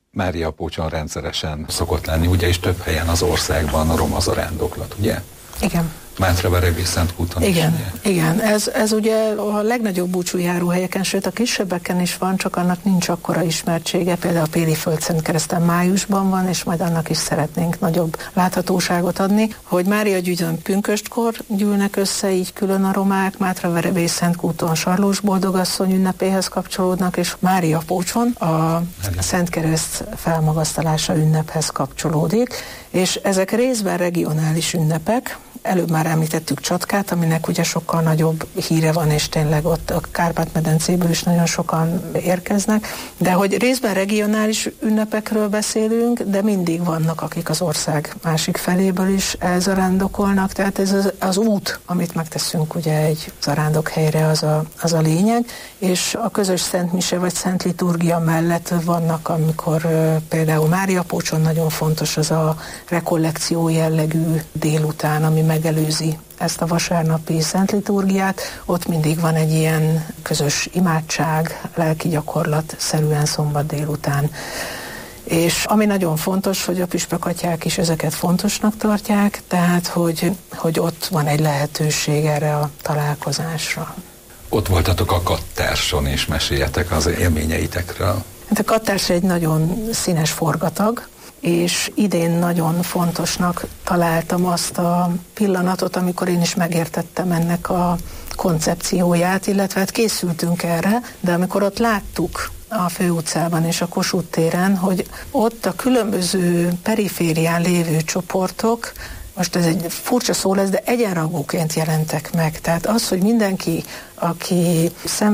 Mária Apócson rendszeresen szokott lenni, ugye, és több helyen az országban a roma zarándoklat, ugye? Igen. Mátraverebészentúton igen, is. Igen, ez ugye a legnagyobb búcsújáróhelyeken, sőt a kisebbeken is van, csak annak nincs akkora ismertsége. Például a Péli Földszentkereszten májusban van, és majd annak is szeretnénk nagyobb láthatóságot adni, hogy Mária Gyügyön pünköstkor gyűlnek össze, így külön a romák, Mátraverebészentkúton Sarlós Boldogasszony ünnepéhez kapcsolódnak, és Mária Apócson a Szentkereszt felmagasztalása ünnephez kapcsolódik, és ezek részben regionális ünnepek. Előbb már említettük Csatkát, aminek ugye sokkal nagyobb híre van, és tényleg ott a Kárpát-medencéből is nagyon sokan érkeznek, de hogy részben regionális ünnepekről beszélünk, de mindig vannak, akik az ország másik feléből is elzarándokolnak, tehát ez az út, amit megteszünk ugye egy zarándokhelyre, az a lényeg, és a közös szentmise vagy szent liturgia mellett vannak, amikor például Mária Apócson nagyon fontos az a rekollekció jellegű délután, ami megelőzi ezt a vasárnapi szent liturgiát, ott mindig van egy ilyen közös imádság, lelki gyakorlat szerűen szombat délután. És ami nagyon fontos, hogy a püspökatyák is ezeket fontosnak tartják, tehát hogy ott van egy lehetőség erre a találkozásra. Ott voltatok a Kattárson, és meséljetek az élményeitekről. Hát a Kattárs egy nagyon színes forgatag, és idén nagyon fontosnak találtam azt a pillanatot, amikor én is megértettem ennek a koncepcióját, illetve hát készültünk erre, de amikor ott láttuk a főutcában és a Kossuth téren, hogy ott a különböző periférián lévő csoportok, most ez egy furcsa szó lesz, de egyenrangúként jelentek meg. Tehát az, hogy mindenki, aki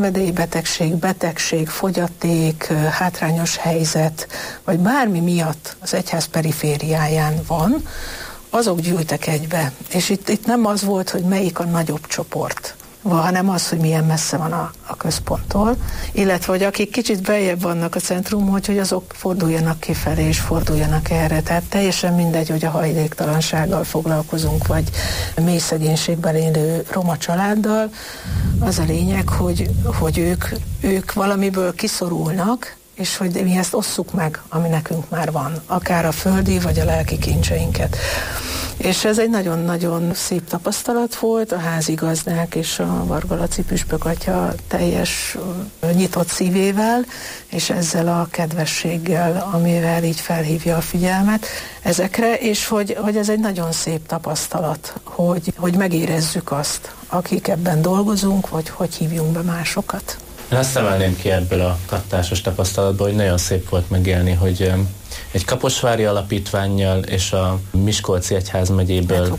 betegség, fogyaték, hátrányos helyzet, vagy bármi miatt az egyház perifériáján van, azok gyűltek egybe. És itt nem az volt, hogy melyik a nagyobb csoport, hanem az, hogy milyen messze van a központtól, illetve, hogy akik kicsit beljebb vannak a centrum, hogy azok forduljanak kifelé és forduljanak erre. Tehát teljesen mindegy, hogy a hajléktalansággal foglalkozunk, vagy mély szegénységben élő roma családdal. Az a lényeg, hogy ők valamiből kiszorulnak, és hogy mi ezt osszuk meg, ami nekünk már van, akár a földi, vagy a lelki kincseinket. És ez egy nagyon-nagyon szép tapasztalat volt, a házigazdák és a Varga Laci püspökatya teljes nyitott szívével, és ezzel a kedvességgel, amivel így felhívja a figyelmet ezekre, és hogy ez egy nagyon szép tapasztalat, hogy megérezzük azt, akik ebben dolgozunk, vagy hogy hívjunk be másokat. Én azt emelném ki ebből a kattársos tapasztalatból, hogy nagyon szép volt megélni, hogy egy kaposvári alapítvánnyal és a Miskolci egyházmegyéből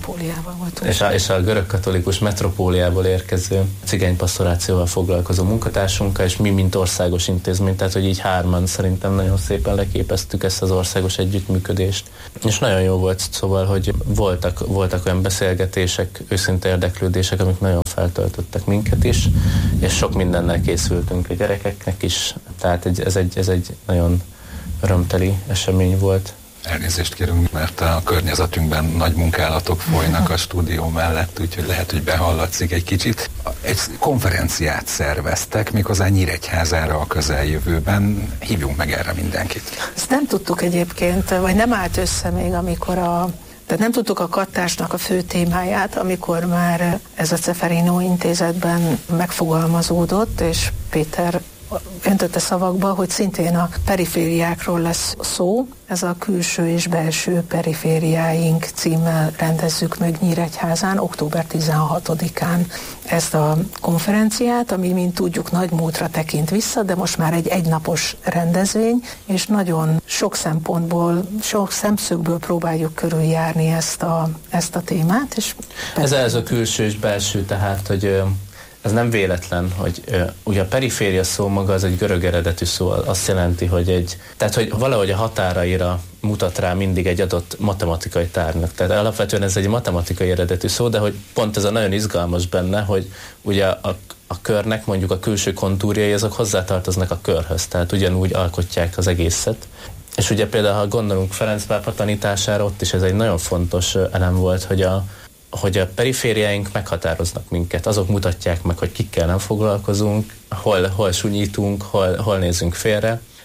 és a görögkatolikus metropóliából érkező cigánypastorációval foglalkozó munkatársunkkal, és mi, mint országos intézmény, tehát hogy így hárman szerintem nagyon szépen leképeztük ezt az országos együttműködést. És nagyon jó volt, szóval, hogy voltak olyan beszélgetések, őszinte érdeklődések, amik nagyon feltöltöttek minket is, és sok mindennel készültünk a gyerekeknek is, tehát ez egy nagyon örömteli esemény volt. Elnézést kérünk, mert a környezetünkben nagy munkálatok folynak a stúdió mellett, úgyhogy lehet, hogy behallatszik egy kicsit. Egy konferenciát szerveztek, méghozzá Nyíregyházára a közeljövőben. Hívjunk meg erre mindenkit. Ezt nem tudtuk egyébként, vagy nem állt össze még, tehát nem tudtuk a Kattársnak a fő témáját, amikor már ez a Ceferino intézetben megfogalmazódott, és Péter öntötte szavakba, hogy szintén a perifériákról lesz szó. Ez a külső és belső perifériáink címmel rendezzük meg Nyíregyházán október 16-án ezt a konferenciát, ami, mint tudjuk, nagy múltra tekint vissza, de most már egy egynapos rendezvény, és nagyon sok szempontból, sok szemszögből próbáljuk körüljárni ezt a témát. És ez a külső és belső, tehát, hogy ez nem véletlen, hogy ugye a periféria szó maga az egy görög eredetű szó, azt jelenti, hogy hogy valahogy a határaira mutat rá mindig egy adott matematikai tárgynak. Tehát alapvetően ez egy matematikai eredetű szó, de hogy pont ez a nagyon izgalmas benne, hogy ugye a körnek mondjuk a külső kontúrjai azok hozzátartoznak a körhöz, tehát ugyanúgy alkotják az egészet. És ugye például, ha gondolunk Ferenc pápa tanítására, ott is ez egy nagyon fontos elem volt, hogy a perifériáink meghatároznak minket, azok mutatják meg, hogy kikkel nem foglalkozunk, hol sunyítunk, hol nézzünk félre.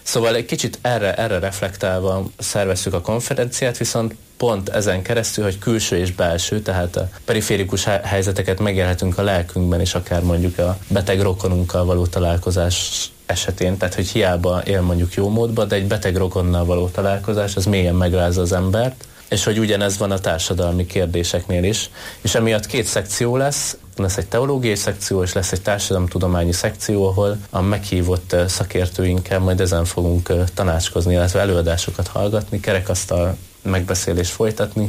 Szóval egy kicsit erre reflektálva szerveztük a konferenciát, viszont pont ezen keresztül, hogy külső és belső, tehát a periférikus helyzeteket megélhetünk a lelkünkben is, akár mondjuk a beteg rokonunkkal való találkozás esetén, tehát hogy hiába él mondjuk jó módban, de egy beteg rokonnal való találkozás, az mélyen megrázza az embert, és hogy ugyanez van a társadalmi kérdéseknél is. És emiatt 2 szekció lesz egy teológiai szekció, és lesz egy társadalomtudományi szekció, ahol a meghívott szakértőinkkel majd ezen fogunk tanácskozni, illetve előadásokat hallgatni, kerekasztal megbeszélést folytatni,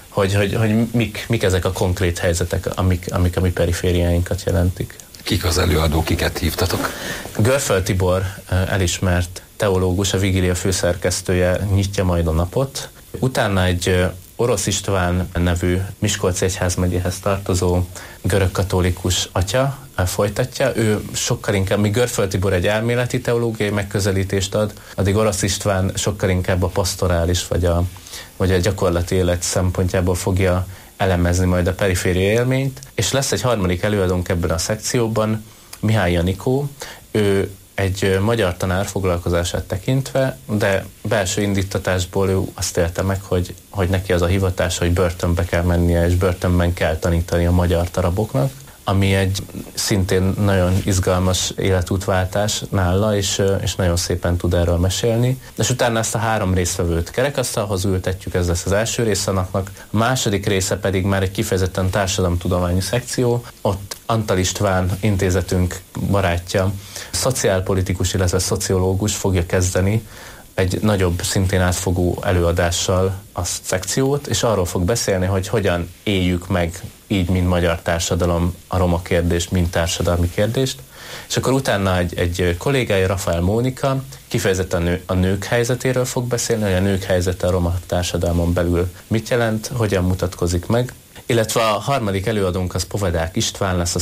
hogy mik ezek a konkrét helyzetek, amik a mi perifériáinkat jelentik. Kik az előadók, kiket hívtatok? Görföld Tibor elismert teológus, a Vigília főszerkesztője nyitja majd a napot. Utána egy Orosz István nevű Miskolci egyházmegyéhez tartozó görögkatolikus atya folytatja. Ő sokkal inkább, míg Görföld Tibor egy elméleti teológiai megközelítést ad, addig Orosz István sokkal inkább a pastorális vagy a gyakorlati élet szempontjából fogja elemezni majd a periféria élményt. És lesz egy harmadik előadónk ebben a szekcióban, Mihály Janikó. Ő egy magyar tanár foglalkozását tekintve, de belső indítatásból ő azt élte meg, hogy neki az a hivatás, hogy börtönbe kell mennie, és börtönben kell tanítani a magyar araboknak, ami egy szintén nagyon izgalmas életútváltás nála, és nagyon szépen tud erről mesélni. És utána ezt a 3 résztvevőt kerekasztalhoz ültetjük, ez lesz az első része annak. A második része pedig már egy kifejezetten társadalomtudományi szekció. Ott Antal István intézetünk barátja, szociálpolitikus, illetve szociológus fogja kezdeni egy nagyobb, szintén átfogó előadással a szekciót, és arról fog beszélni, hogy hogyan éljük meg így, mint magyar társadalom a roma kérdést, mint társadalmi kérdést. És akkor utána egy kollégája, Rafael Mónika, kifejezetten a nők helyzetéről fog beszélni, hogy a nők helyzete a roma társadalmon belül mit jelent, hogyan mutatkozik meg. Illetve a harmadik előadónk az Povedák István lesz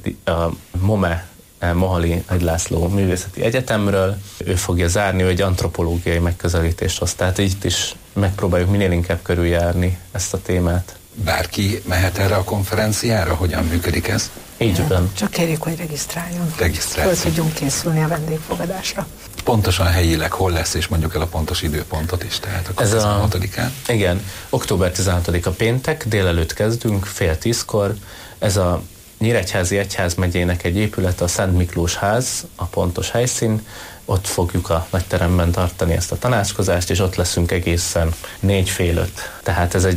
a MOME Mohali Nagy László Művészeti Egyetemről. Ő fogja zárni, hogy antropológiai megközelítést hoz. Tehát itt is megpróbáljuk minél inkább körüljárni ezt a témát. Bárki mehet erre a konferenciára? Hogyan működik ez? Így van. Csak kérjük, hogy regisztráljon. Regisztráció. Föl tudjunk készülni a vendégfogadásra. Pontosan helyileg hol lesz, és mondjuk el a pontos időpontot is, tehát akkor 16-án. Igen, október 16-a péntek, délelőtt kezdünk, 9:30. Ez a Nyíregyházi Egyházmegyének egy épület, a Szent Miklós ház, a pontos helyszín. Ott fogjuk a nagyteremben tartani ezt a tanácskozást, és ott leszünk egészen 4-4:30. Tehát ez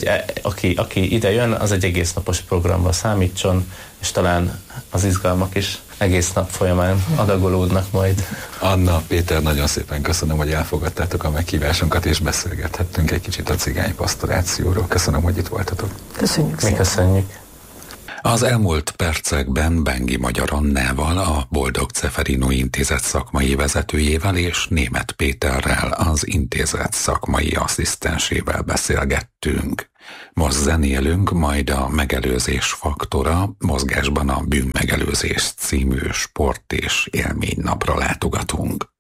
aki ide jön, az egy egész napos programra számítson, és talán az izgalmak is egész nap folyamán adagolódnak majd. Anna, Péter, nagyon szépen köszönöm, hogy elfogadtátok a meghívásunkat, és beszélgethettünk egy kicsit a cigány pastorációról. Köszönöm, hogy itt voltatok. Köszönjük szépen. Mi köszönjük. Az elmúlt percekben Bengi Magyar Annával, a Boldog Ceferino Intézet szakmai vezetőjével és Németh Péterrel, az intézet szakmai asszisztensével beszélgettünk. Most zenélünk, majd a Megelőzés faktora, mozgásban a Bűnmegelőzés című sport- és élménynapra látogatunk.